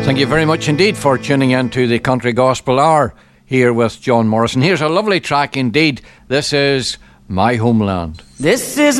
Thank you very much indeed for tuning in to the Country Gospel Hour here with John Morrison. Here's a lovely track indeed. This is My Homeland. This is